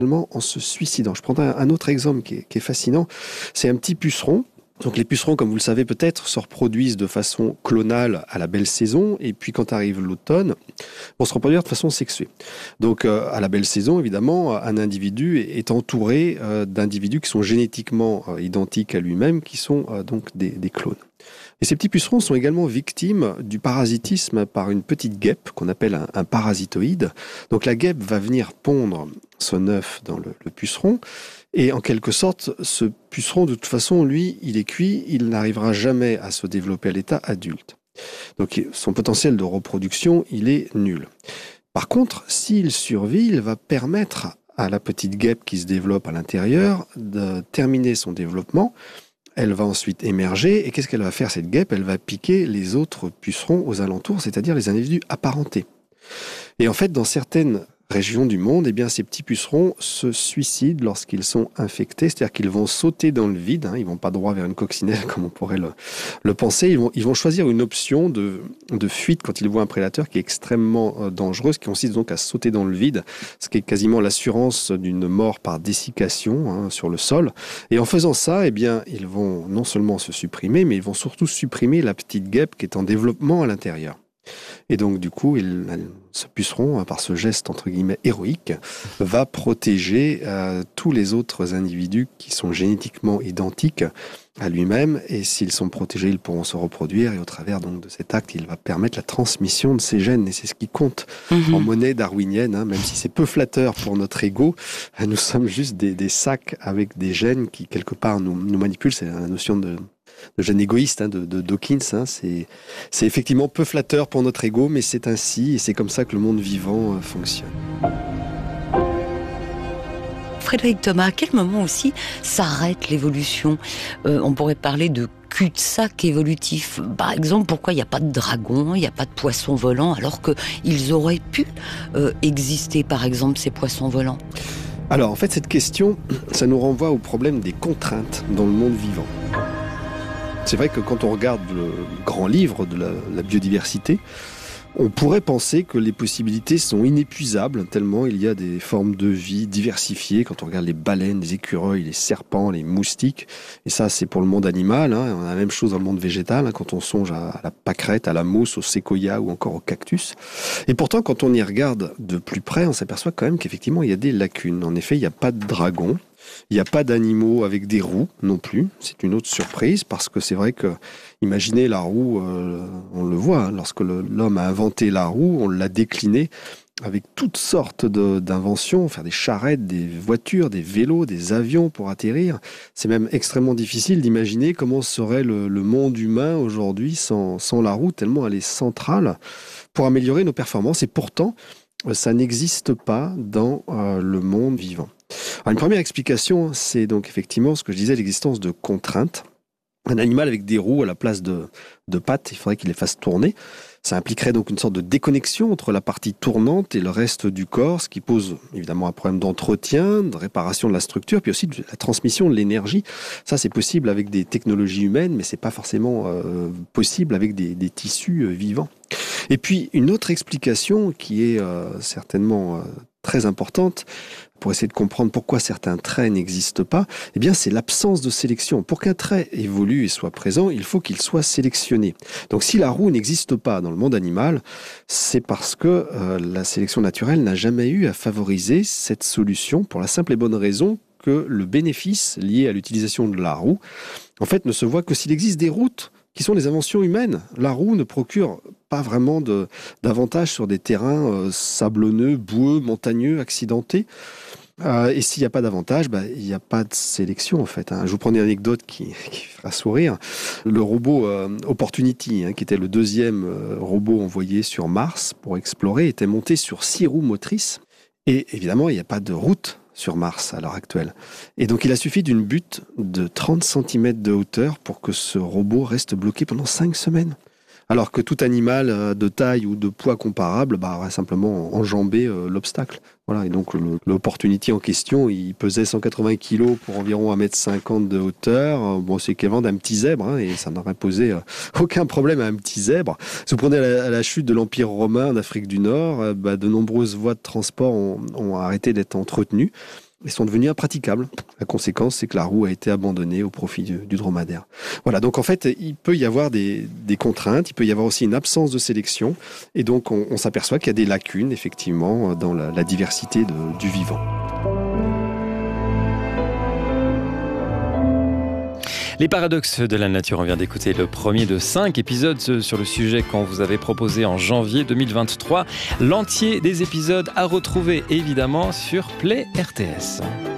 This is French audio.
en se suicidant. Je prendrai un autre exemple qui est fascinant. C'est un petit puceron. Donc les pucerons, comme vous le savez peut-être, se reproduisent de façon clonale à la belle saison, et puis quand arrive l'automne, vont se reproduire de façon sexuée. Donc à la belle saison, évidemment, un individu est entouré d'individus qui sont génétiquement identiques à lui-même, qui sont donc des clones. Et ces petits pucerons sont également victimes du parasitisme par une petite guêpe qu'on appelle un parasitoïde. Donc la guêpe va venir pondre son œuf dans le puceron, et en quelque sorte, ce puceron, de toute façon, lui, il est cuit, il n'arrivera jamais à se développer à l'état adulte. Donc son potentiel de reproduction, il est nul. Par contre, s'il survit, il va permettre à la petite guêpe qui se développe à l'intérieur de terminer son développement. Elle va ensuite émerger, et qu'est-ce qu'elle va faire, cette guêpe? Elle va piquer les autres pucerons aux alentours, c'est-à-dire les individus apparentés. Et en fait, dans certaines régions du monde, eh bien, ces petits pucerons se suicident lorsqu'ils sont infectés, c'est-à-dire qu'ils vont sauter dans le vide, ils vont pas droit vers une coccinelle comme on pourrait le penser, ils vont choisir une option de fuite quand ils voient un prédateur qui est extrêmement dangereux, ce qui consiste donc à sauter dans le vide, ce qui est quasiment l'assurance d'une mort par dessiccation sur le sol. Et en faisant ça, eh bien, ils vont non seulement se supprimer, mais ils vont surtout supprimer la petite guêpe qui est en développement à l'intérieur. Et donc, du coup, ce puceron, par ce geste entre guillemets héroïque, va protéger tous les autres individus qui sont génétiquement identiques à lui-même. Et s'ils sont protégés, ils pourront se reproduire. Et au travers donc de cet acte, il va permettre la transmission de ces gènes. Et c'est ce qui compte en monnaie darwinienne, même si c'est peu flatteur pour notre ego. Nous sommes juste des sacs avec des gènes qui, quelque part, nous manipulent. C'est la notion de gène égoïste de Dawkins. C'est effectivement peu flatteur pour notre ego, mais c'est ainsi, et c'est comme ça que le monde vivant fonctionne. Frédéric Thomas, à quel moment aussi s'arrête l'évolution ? On pourrait parler de cul-de-sac évolutif. Par exemple, pourquoi il n'y a pas de dragon, il n'y a pas de poissons volants, alors qu'ils auraient pu exister, par exemple, ces poissons volants ? Alors, en fait, cette question, ça nous renvoie au problème des contraintes dans le monde vivant. C'est vrai que quand on regarde le grand livre de la biodiversité, on pourrait penser que les possibilités sont inépuisables, tellement il y a des formes de vie diversifiées. Quand on regarde les baleines, les écureuils, les serpents, les moustiques, et ça c'est pour le monde animal, on a la même chose dans le monde végétal, quand on songe à la pâquerette, à la mousse, au séquoia ou encore au cactus. Et pourtant, quand on y regarde de plus près, on s'aperçoit quand même qu'effectivement il y a des lacunes. En effet, il n'y a pas de dragon. Il n'y a pas d'animaux avec des roues non plus. C'est une autre surprise parce que c'est vrai que, imaginez la roue, on le voit, lorsque l'homme a inventé la roue, on l'a déclinée avec toutes sortes d'inventions, faire des charrettes, des voitures, des vélos, des avions pour atterrir. C'est même extrêmement difficile d'imaginer comment serait le monde humain aujourd'hui sans la roue, tellement elle est centrale pour améliorer nos performances. Et pourtant, ça n'existe pas dans le monde vivant. Alors, une première explication, c'est donc effectivement ce que je disais, l'existence de contraintes. Un animal avec des roues à la place de pattes, il faudrait qu'il les fasse tourner. Ça impliquerait donc une sorte de déconnexion entre la partie tournante et le reste du corps, ce qui pose évidemment un problème d'entretien, de réparation de la structure, puis aussi de la transmission de l'énergie. Ça, c'est possible avec des technologies humaines, mais c'est pas forcément possible avec des tissus vivants. Et puis, une autre explication qui est certainement très importante, pour essayer de comprendre pourquoi certains traits n'existent pas, eh bien, c'est l'absence de sélection. Pour qu'un trait évolue et soit présent, il faut qu'il soit sélectionné. Donc, si la roue n'existe pas dans le monde animal, c'est parce que la sélection naturelle n'a jamais eu à favoriser cette solution pour la simple et bonne raison que le bénéfice lié à l'utilisation de la roue, en fait, ne se voit que s'il existe des routes qui sont des inventions humaines. La roue ne procure pas vraiment d'avantages sur des terrains sablonneux, boueux, montagneux, accidentés. Et s'il n'y a pas d'avantage, il n'y a pas de sélection en fait. Je vous prends une anecdote qui fera sourire. Le robot Opportunity, qui était le deuxième robot envoyé sur Mars pour explorer, était monté sur 6 roues motrices. Et évidemment, il n'y a pas de route sur Mars à l'heure actuelle. Et donc il a suffi d'une butte de 30 cm de hauteur pour que ce robot reste bloqué pendant 5 semaines. Alors que tout animal de taille ou de poids comparable va simplement enjamber l'obstacle. Voilà. Et donc l'Opportunity en question, il pesait 180 kg pour environ 1,50 m de hauteur. Bon, c'est l'équivalent d'un petit zèbre, et ça n'aurait posé aucun problème à un petit zèbre. Si vous prenez à la chute de l'Empire romain d'Afrique du Nord, de nombreuses voies de transport ont arrêté d'être entretenues. et sont devenus impraticables. La conséquence, c'est que la roue a été abandonnée au profit du dromadaire. Voilà, donc en fait, il peut y avoir des contraintes, il peut y avoir aussi une absence de sélection, et donc on s'aperçoit qu'il y a des lacunes, effectivement, dans la diversité du vivant. Les paradoxes de la nature, on vient d'écouter le premier de 5 épisodes sur le sujet qu'on vous avait proposé en janvier 2023. L'entier des épisodes à retrouver évidemment sur Play RTS.